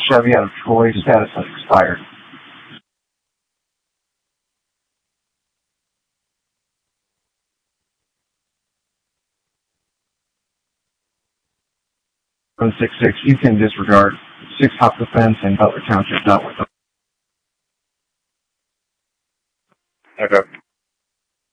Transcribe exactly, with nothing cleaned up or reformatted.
Chevy out of Troy, status has expired. one six six, you can disregard. six hop the fence and Butler Township dealt with them. Okay.